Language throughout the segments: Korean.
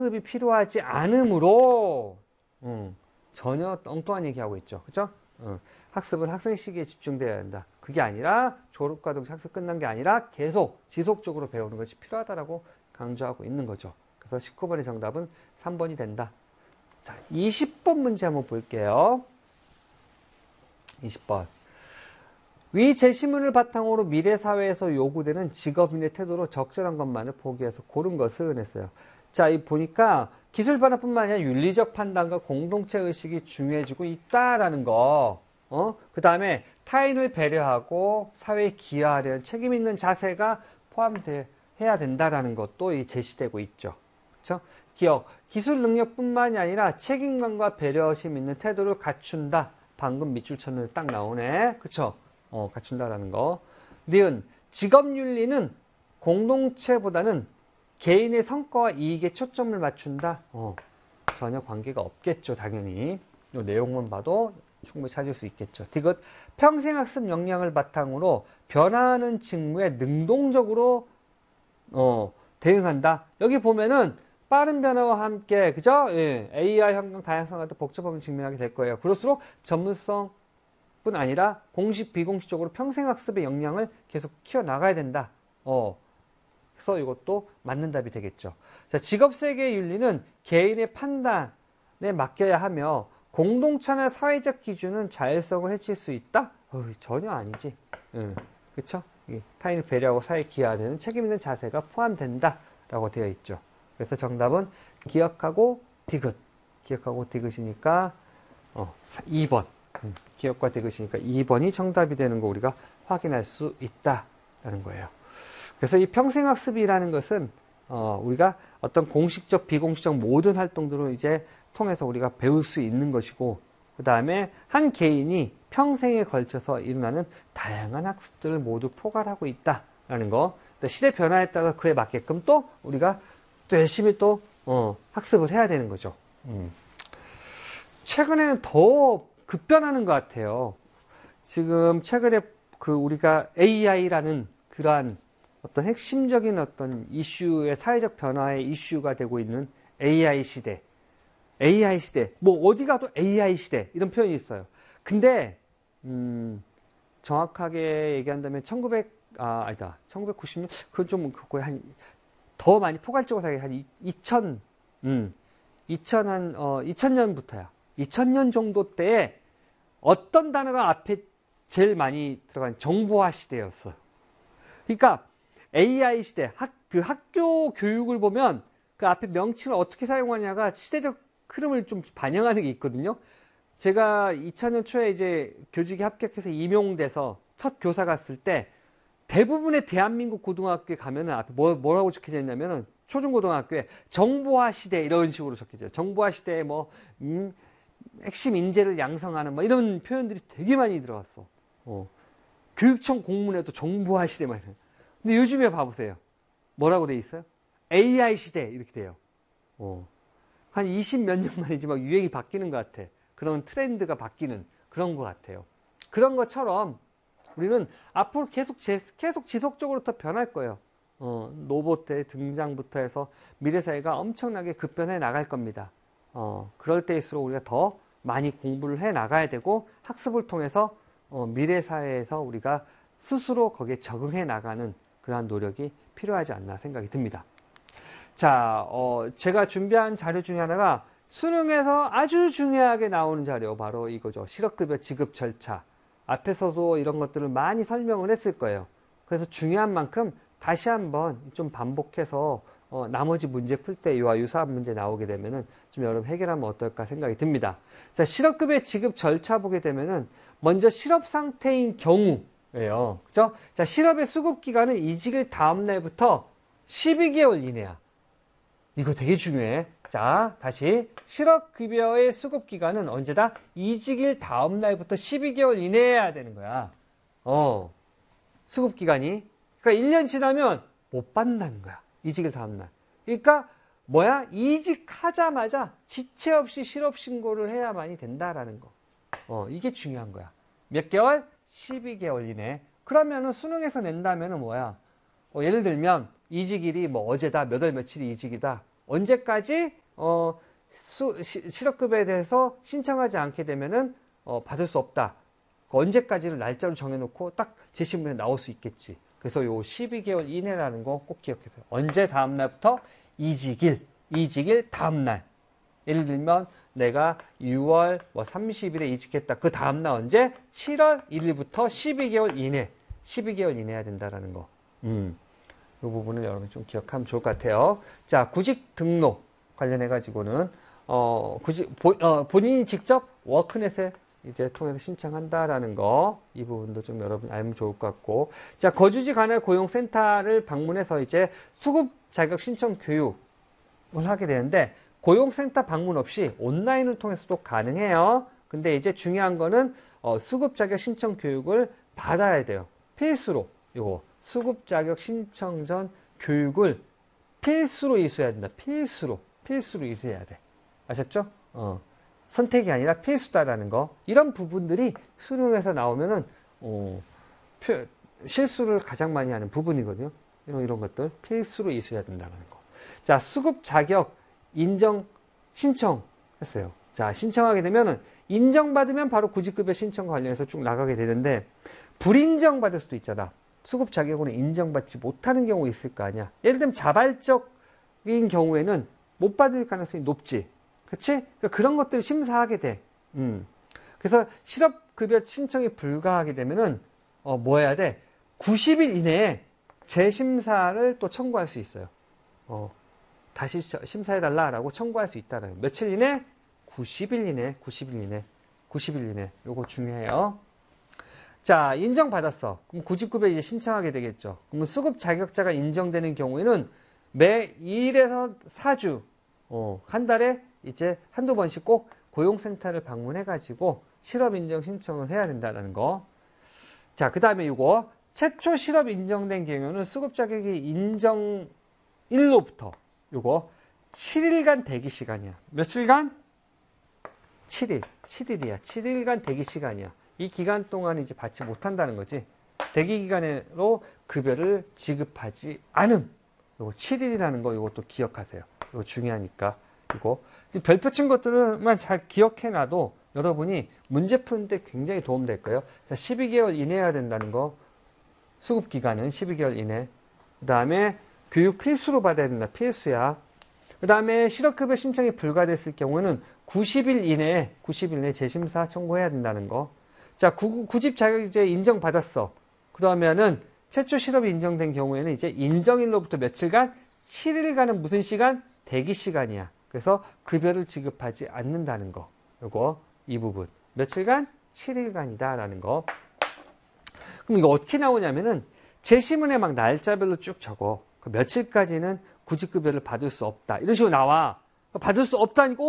학습이 필요하지 않으므로 전혀 엉뚱한 얘기하고 있죠. 그죠? 학습은 학생 시기에 집중돼야 한다. 그게 아니라 졸업과 동시에 학습 끝난 게 아니라 계속 지속적으로 배우는 것이 필요하다라고 강조하고 있는 거죠. 그래서 19번의 정답은 3번이 된다. 자, 20번 문제 한번 볼게요. 20번. 위 제시문을 바탕으로 미래 사회에서 요구되는 직업인의 태도로 적절한 것만을 보기위해서 고른 것은 했어요. 자, 이 보니까 기술 변화뿐만 아니라 윤리적 판단과 공동체 의식이 중요해지고 있다라는 거. 그 다음에 타인을 배려하고 사회에 기여하려는 책임 있는 자세가 포함해야 된다라는 것도 이 제시되고 있죠. 그렇죠? 기술 능력뿐만이 아니라 책임감과 배려심 있는 태도를 갖춘다. 방금 밑줄 쳤는데 딱 나오네. 그쵸? 갖춘다라는 거. 니은, 직업윤리는 공동체보다는 개인의 성과와 이익에 초점을 맞춘다. 전혀 관계가 없겠죠, 당연히. 이 내용만 봐도 충분히 찾을 수 있겠죠. 디귿, 평생학습 역량을 바탕으로 변화하는 직무에 능동적으로 대응한다. 여기 보면은 빠른 변화와 함께, 그죠? 예, AI 환경 다양성 같은 복잡함을 직면하게 될 거예요. 그럴수록 전문성뿐 아니라 공식, 비공식적으로 평생학습의 역량을 계속 키워나가야 된다. 그래서 이것도 맞는 답이 되겠죠. 자, 직업세계의 윤리는 개인의 판단에 맡겨야 하며 공동체나 사회적 기준은 자율성을 해칠 수 있다? 전혀 아니지. 그쵸? 타인을 배려하고 사회에 기여하는 책임 있는 자세가 포함된다. 라고 되어 있죠. 그래서 정답은 기억하고 디귿. 기억하고 디귿이니까 2번. 기억과 디귿이니까 2번이 정답이 되는 거 우리가 확인할 수 있다라는 거예요. 그래서 이 평생학습이라는 것은 우리가 어떤 공식적, 비공식적 모든 활동들을 이제 통해서 우리가 배울 수 있는 것이고, 그 다음에 한 개인이 평생에 걸쳐서 일어나는 다양한 학습들을 모두 포괄하고 있다라는 거. 시대 변화에 따라 그에 맞게끔 또 우리가 또 열심히 또 학습을 해야 되는 거죠. 최근에는 더 급변하는 것 같아요. 지금 최근에 우리가 AI라는 그러한 어떤 핵심적인 어떤 이슈의 사회적 변화의 이슈가 되고 있는 AI 시대. AI 시대. 뭐 어디 가도 AI 시대. 이런 표현이 있어요. 근데 정확하게 얘기한다면 1990년 그건 좀 거의 한 더 많이 포괄적으로 생각해 한 2000년부터야. 2000년 정도 때에 어떤 단어가 앞에 제일 많이 들어간 정보화 시대였어요. 그러니까 AI 시대, 학교 교육을 보면 그 앞에 명칭을 어떻게 사용하냐가 시대적 흐름을 좀 반영하는 게 있거든요. 제가 2000년 초에 이제 교직에 합격해서 임용돼서 첫 교사 갔을 때 대부분의 대한민국 고등학교에 가면은 앞에 뭐라고 적혀져 있냐면은 초중고등학교에 정보화 시대 이런 식으로 적혀져요. 정보화 시대에 핵심 인재를 양성하는 이런 표현들이 되게 많이 들어왔어. 교육청 공문에도 정보화 시대만 이런. 근데 요즘에 봐보세요. 뭐라고 돼 있어요? AI 시대 이렇게 돼요. 한 20 몇 년 만이지 막 유행이 바뀌는 것 같아. 그런 트렌드가 바뀌는 그런 것 같아요. 그런 것처럼 우리는 앞으로 계속 지속적으로 더 변할 거예요. 로봇의 등장부터 해서 미래 사회가 엄청나게 급변해 나갈 겁니다. 그럴 때일수록 우리가 더 많이 공부를 해 나가야 되고 학습을 통해서 미래 사회에서 우리가 스스로 거기에 적응해 나가는 그러한 노력이 필요하지 않나 생각이 듭니다. 자, 제가 준비한 자료 중에 하나가 수능에서 아주 중요하게 나오는 자료 바로 이거죠. 실업급여 지급 절차. 앞에서도 이런 것들을 많이 설명을 했을 거예요. 그래서 중요한 만큼 다시 한번 좀 반복해서 나머지 문제 풀 때 이와 유사한 문제 나오게 되면은 좀 여러분 해결하면 어떨까 생각이 듭니다. 자, 실업급여 지급 절차 보게 되면은 먼저 실업 상태인 경우예요. 그죠? 자, 실업의 수급 기간은 이직을 다음 날부터 12개월 이내야. 이거 되게 중요해. 자, 다시 실업급여의 수급기간은 언제다? 이직일 다음 날부터 12개월 이내여야 되는 거야. 수급기간이. 그러니까 1년 지나면 못 받는다는 거야. 이직일 다음 날. 그러니까 뭐야? 이직하자마자 지체 없이 실업신고를 해야만이 된다라는 거. 이게 중요한 거야. 몇 개월? 12개월 이내. 그러면은 수능에서 낸다면은 뭐야? 예를 들면 이직일이 어제다, 몇 월 며칠이 이직이다. 언제까지 실업급여에 대해서 신청하지 않게 되면은 받을 수 없다. 언제까지를 날짜로 정해놓고 딱 재신문에 나올 수 있겠지. 그래서 요 12개월 이내라는 거 꼭 기억해주세요. 언제 다음 날부터 이직일 다음 날. 예를 들면 내가 6월 30일에 이직했다. 그 다음 날 언제? 7월 1일부터 12개월 이내 해야 된다라는 거. 이 부분을 여러분 좀 기억하면 좋을 것 같아요. 자, 구직 등록 관련해 가지고는 본인이 직접 워크넷에 이제 통해서 신청한다라는 거, 이 부분도 좀 여러분 알면 좋을 것 같고. 자, 거주지 관할 고용센터를 방문해서 이제 수급 자격 신청 교육을 하게 되는데, 고용센터 방문 없이 온라인을 통해서도 가능해요. 근데 이제 중요한 거는 수급 자격 신청 교육을 받아야 돼요. 필수로 요거 수급 자격 신청 전 교육을 필수로 이수해야 된다. 필수로 이수해야 돼. 아셨죠? 선택이 아니라 필수다라는 거. 이런 부분들이 수능에서 나오면은 실수를 가장 많이 하는 부분이거든요. 이런 것들 필수로 이수해야 된다는 거. 자, 수급 자격 인정 신청했어요. 자, 신청하게 되면은 인정받으면 바로 구직급여 신청과 관련해서 쭉 나가게 되는데, 불인정받을 수도 있잖아. 수급 자격으로 인정받지 못하는 경우 있을 거 아니야. 예를 들면 자발적인 경우에는 못 받을 가능성이 높지. 그치? 그러니까 그런 것들을 심사하게 돼. 그래서 실업급여 신청이 불가하게 되면은 뭐 해야 돼? 90일 이내에 재심사를 또 청구할 수 있어요. 다시 심사해달라라고 청구할 수 있다는. 며칠 이내? 90일 이내. 요거 중요해요. 자, 인정받았어. 그럼 구직급여 이제 신청하게 되겠죠. 그러면 수급 자격자가 인정되는 경우에는 매 2일에서 4주, 한 달에 이제 한두 번씩 꼭 고용센터를 방문해가지고 실업 인정 신청을 해야 된다는 거. 자, 그 다음에 이거 최초 실업 인정된 경우는 수급 자격이 인정일로부터 요거 7일간 대기 시간이야. 며칠간? 7일이야. 7일간 대기 시간이야. 이 기간 동안 이제 받지 못한다는 거지. 대기 기간으로 급여를 지급하지 않음. 요거 7일이라는 거 요것도 기억하세요. 이거 중요하니까. 이거 별표 친 것들만 잘 기억해놔도 여러분이 문제 푸는데 굉장히 도움될 거예요. 자, 12개월 이내 해야 된다는 거. 수급 기간은 12개월 이내. 그 다음에 교육 필수로 받아야 된다. 필수야. 그 다음에 실업급여 신청이 불가됐을 경우에는 90일 이내에 재심사 청구해야 된다는 거. 자, 구직 자격 이제 인정받았어. 그러면은 최초 실업이 인정된 경우에는 이제 인정일로부터 며칠간? 7일간은 무슨 시간? 대기 시간이야. 그래서 급여를 지급하지 않는다는 거. 요거, 이 부분. 며칠간? 7일간이다라는 거. 그럼 이거 어떻게 나오냐면은 제시문에 막 날짜별로 쭉 적어. 그 며칠까지는 구직급여를 받을 수 없다. 이런 식으로 나와. 받을 수 없다니까,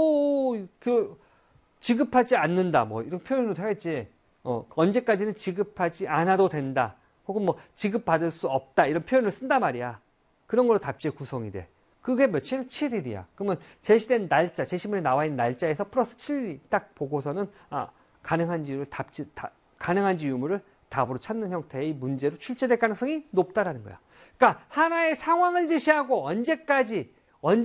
지급하지 않는다. 뭐, 이런 표현으로 하겠지. 언제까지는 지급하지 않아도 된다. 혹은 뭐, 지급받을 수 없다. 이런 표현을 쓴단 말이야. 그런 걸로 답지에 구성이 돼. 그게 며칠? 7일이야. 그러면 제시된 날짜, 제시문에 나와 있는 날짜에서 플러스 7일 딱 보고서는, 가능한지 유무를 답으로 찾는 형태의 문제로 출제될 가능성이 높다라는 거야. 그러니까 하나의 상황을 제시하고 언제까지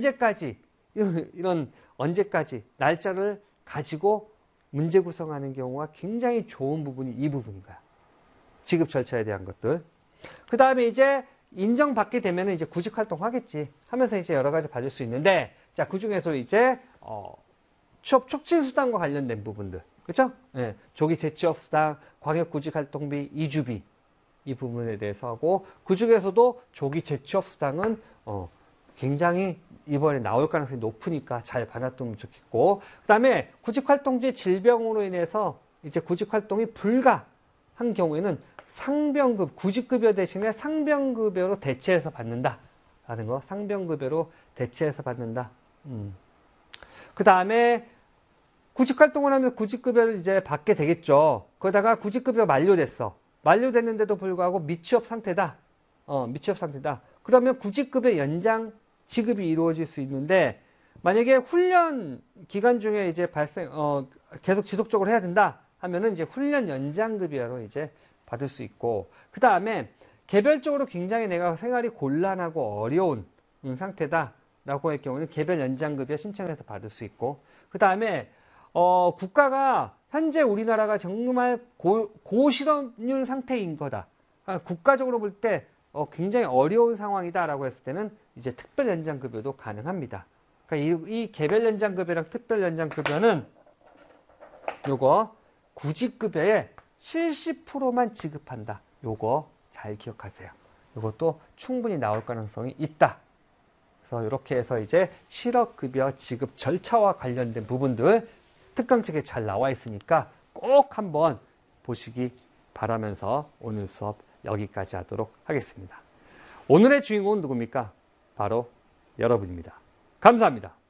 이런 언제까지 날짜를 가지고 문제 구성하는 경우가 굉장히 좋은 부분이 이 부분인 거야. 지급 절차에 대한 것들. 그 다음에 이제 인정받게 되면 이제 구직 활동 하겠지. 하면서 이제 여러 가지 받을 수 있는데, 자, 그 중에서 이제 취업 촉진 수당과 관련된 부분들. 그렇죠? 예. 조기 재취업 수당, 광역 구직 활동비, 이주비. 이 부분에 대해서 하고, 그 중에서도 조기 재취업 수당은 굉장히 이번에 나올 가능성이 높으니까 잘 받았으면 좋겠고, 그 다음에 구직활동주의 질병으로 인해서 이제 구직활동이 불가한 경우에는 상병급, 구직급여 대신에 상병급여로 대체해서 받는다. 라는 거. 상병급여로 대체해서 받는다. 그 다음에 구직활동을 하면 구직급여를 이제 받게 되겠죠. 거기다가 구직급여 만료됐어. 만료됐는데도 불구하고 미취업 상태다. 미취업 상태다. 그러면 구직급여 연장 지급이 이루어질 수 있는데, 만약에 훈련 기간 중에 이제 계속 지속적으로 해야 된다 하면은 이제 훈련 연장급여로 이제 받을 수 있고, 그 다음에 개별적으로 굉장히 내가 생활이 곤란하고 어려운 상태다. 라고 할 경우는 개별 연장급여 신청해서 받을 수 있고, 그 다음에 국가가 현재 우리나라가 정말 고실업률 상태인 거다. 그러니까 국가적으로 볼 때 굉장히 어려운 상황이다라고 했을 때는 이제 특별 연장급여도 가능합니다. 그러니까 이 개별 연장급여랑 특별 연장급여는 요거 구직급여의 70%만 지급한다. 요거 잘 기억하세요. 요것도 충분히 나올 가능성이 있다. 그래서 이렇게 해서 이제 실업급여 지급 절차와 관련된 부분들 특강책에 잘 나와 있으니까 꼭 한번 보시기 바라면서 오늘 수업 여기까지 하도록 하겠습니다. 오늘의 주인공은 누굽니까? 바로 여러분입니다. 감사합니다.